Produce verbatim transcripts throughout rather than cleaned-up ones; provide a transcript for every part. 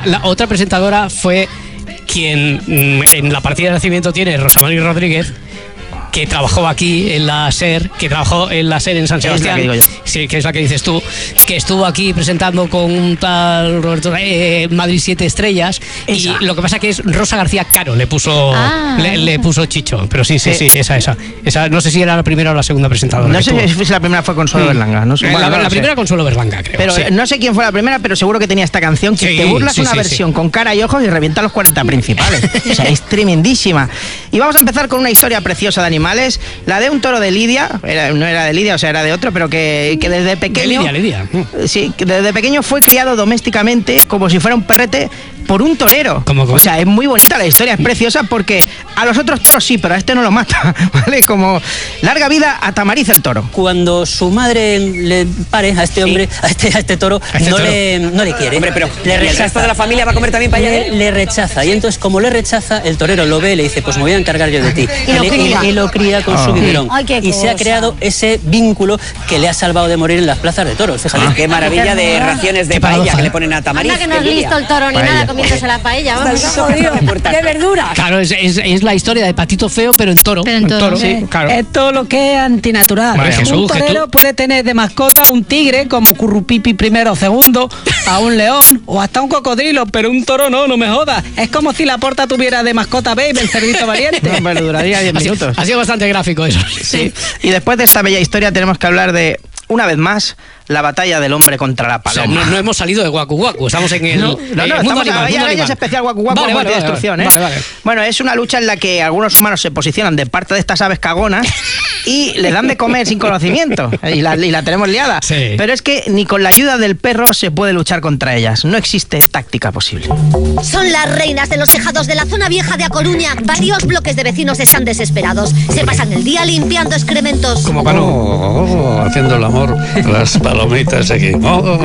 la otra presentadora fue quien mm, en la partida de nacimiento tiene Rosa María Rodríguez, que trabajó aquí en la SER, que trabajó en la SER en San Sebastián, es la que digo yo. Sí, que es la que dices tú, que estuvo aquí presentando con un tal Roberto eh, Madrid Siete Estrellas. Esa. Y lo que pasa que es Rosa García Caro, le puso ah, le, le puso Chicho, pero sí, sí, sí, sí, esa, esa, esa. No sé si era la primera o la segunda presentadora. No sé si la primera fue Consuelo mm. Berlanga. No sé. La, Bueno, la, no la sé. primera Consuelo Berlanga, creo. Pero sí. no sé quién fue la primera, pero seguro que tenía esta canción que sí, te burlas sí, una sí, versión sí. con cara y ojos y revienta los cuarenta principales. O sea, es tremendísima. Y vamos a empezar con una historia preciosa de animales, la de un toro de Lidia. Era, no era de Lidia, o sea, era de otro, pero que, que desde pequeño... De Lidia, Lidia. Sí, que desde pequeño fue criado domésticamente como si fuera un perrete por un torero. ¿Cómo, cómo? O sea, es muy bonita la historia, es preciosa porque a los otros toros sí, pero a este no lo mata, ¿vale? Como larga vida a Tamariz el toro. Cuando su madre le pare a este hombre, sí. a, este, a este toro, a este no, toro. Le, no le quiere. Hombre, pero le ¿y el resto de la familia va a comer también para allá? Le, le rechaza. Y entonces, como le rechaza, el torero lo ve y le dice, pues me voy a encargar yo de ti. Y lo le, cría. Y, y lo cría con oh. su biberón. Ay, qué y cosa. se ha creado ese vínculo que le ha salvado de morir en las plazas de toros. Fíjate. Ah, qué maravilla de raciones de paella que le ponen a Tamariz. Anda que no es listo el toro ni Paella. nada comiéndose la paella. Vamos, jodido. de verdura. Claro, es, es, es la historia de Patito Feo, pero en toro. Pero en toro, sí, claro. Es todo lo que es antinatural. Vale, Jesús, un torero tú... puede tener de mascota un tigre como Currupipi primero o segundo, a un león o hasta un cocodrilo, pero un toro no, no me jodas. Es como si la Porta tuviera de mascota Babe, el cerdito valiente. No, pero duraría diez minutos. Ha sido bastante gráfico eso. Sí. Y después de esta bella historia tenemos que hablar de, una vez más, la batalla del hombre contra la O sea, paloma. no, no hemos salido de Waku Waku, estamos en el No, no, no, eh, mundo estamos animal, ahora mundo ya animal. es especial Waku Waku, Vale, muerte vale, y destrucción, vale, ¿eh? vale, vale. Bueno, es una lucha en la que algunos humanos se posicionan de parte de estas aves cagonas y le dan de comer sin conocimiento y la, y la tenemos liada. Sí. Pero es que ni con la ayuda del perro se puede luchar contra ellas. No existe táctica posible. Son las reinas de los tejados de la zona vieja de A Coruña. Varios bloques de vecinos están desesperados. Se pasan el día limpiando excrementos. Como palo. Oh, oh, haciendo el amor, las palomitas aquí. Oh, oh,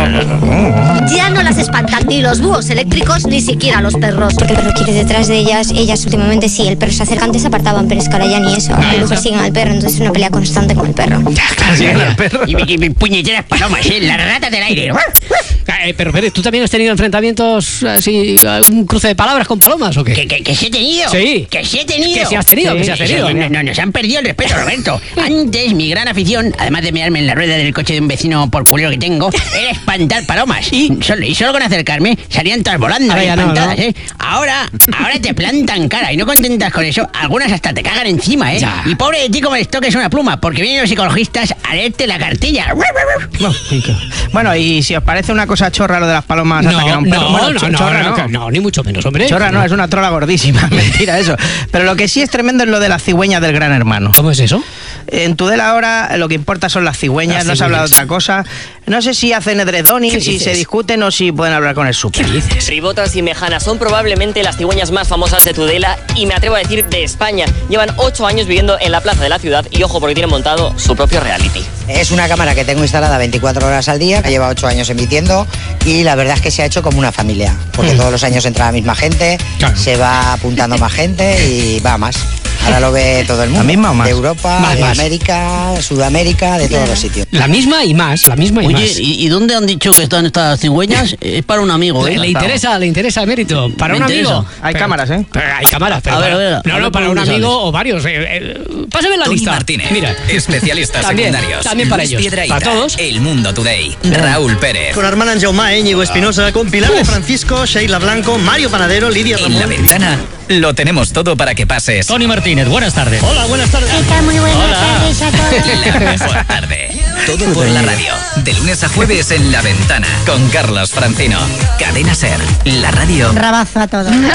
oh. Ya no las espantan ni los búhos eléctricos ni siquiera los perros. Porque el perro quiere detrás de ellas. Ellas últimamente sí, el perro se acerca, antes se apartaban, pero es que ahora ya ni eso. Ahora lo persiguen al perro, entonces es una pelea constante con el perro. Sí, el perro. Y, y, y puñeteras palomas, ¿eh? Las ratas del aire. Eh, pero Pérez, ¿tú también has tenido enfrentamientos así, un cruce de palabras con palomas o qué? ¿Que, que, que sí he tenido? Sí. Que sí he tenido. Que sí has tenido, Sí, que sí has tenido. sí, no, no, nos han perdido el respeto, Roberto. Antes, mi gran afición, además de mearme en la rueda del coche de un vecino por culero que tengo, era espantar palomas. Y solo, y solo con acercarme salían todas volando Ahora y ya no, espantadas, ¿no? ¿eh? Ahora, ahora te plantan cara y no contentas con eso, algunas hasta te cagan encima, ¿eh? Ya. Y pobre de ti como les toques una pluma, porque vienen los psicologistas a leerte la cartilla. No, y que- bueno, y si os parece una cosa chorra lo de las palomas hasta No, que no un perro. no, Bueno, no, cho- no, chorra no, no. no, ni mucho menos, hombre. Chorra no, es una trola gordísima, mentira eso. Pero lo que sí es tremendo es lo de las cigüeñas del Gran Hermano. ¿Cómo es eso? En Tudela ahora lo que importa son las cigüeñas, Las no se habla de cigüeñas. otra cosa. No sé si hacen edredoning, ¿Qué si dices? se discuten o si pueden hablar con el súper. ¿Qué dices? Ribotas y Mejanas son probablemente las cigüeñas más famosas de Tudela y me atrevo a decir de España. Llevan ocho años viviendo en la plaza de la ciudad y ojo porque tienen montado su propio reality. Es una cámara que tengo instalada veinticuatro horas al día, lleva ocho años emitiendo y la verdad es que se ha hecho como una familia, porque Mm. todos los años entra la misma gente, Claro. se va apuntando más gente y va más. Ahora lo ve todo el mundo. ¿La misma o más? De Europa, Más, de más. América, Sudamérica, de todos los sitios. La misma y más, la misma y Oye, más. ¿y, ¿y dónde han dicho que están estas cigüeñas? Es para un amigo, Le, ¿eh? le interesa, le interesa, Mérito. Para Me un interesa. amigo. Hay Pero- cámaras, ¿eh? pero hay cámaras, pero A ver, para- a ver, no, a ver no, por para un dónde amigo sales. o varios. Eh, eh, pásame la Tony lista. Martínez, Mira. especialistas También, secundarios. también para Luis ellos. Piedrahita, Para todos. El Mundo Today. Raúl Pérez. Con Armand Anjaumá, Íñigo Espinosa, con Pilar de Francisco, Sheila Blanco, Mario Panadero, Lidia En la Ramón. ventana lo tenemos todo para que pases Tony Martínez, buenas tardes. Hola, buenas tardes. Está muy buenas tardes a todos. la mejor tarde. Todo por la radio. De lunes a jueves en La Ventana. Con Carlos Francino. Cadena Ser. La radio. Rabazo a todos. Con el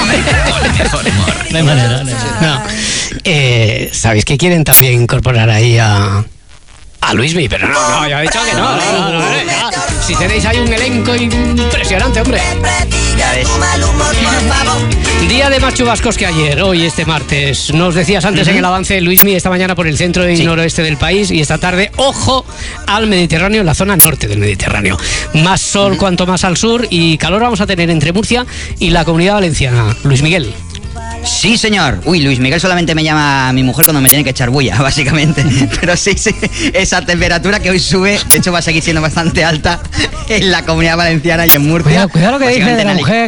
mejor humor. No hay manera, no hay manera. No. Eh, ¿Sabéis que quieren también incorporar ahí a. A Luismi? Pero no, no, ya he dicho que no. no, no, no, no, ya. Si tenéis ahí un elenco impresionante, hombre. Ya ves. Día de más chubascos que ayer, hoy este martes. Nos decías antes en el avance, Luismi, esta mañana por el centro y Sí. noroeste del país y esta tarde, ojo al Mediterráneo, en la zona norte del Mediterráneo. Más sol cuanto más al sur y calor vamos a tener entre Murcia y la Comunidad Valenciana. Luis Miguel. Sí, señor. Uy, Luis Miguel solamente me llama a mi mujer cuando me tiene que echar bulla, básicamente. Pero sí, sí, esa temperatura que hoy sube, de hecho va a seguir siendo bastante alta en la Comunidad Valenciana y en Murcia. Cuidado, cuidado lo que dice de Básicamente la en Ali- mujer.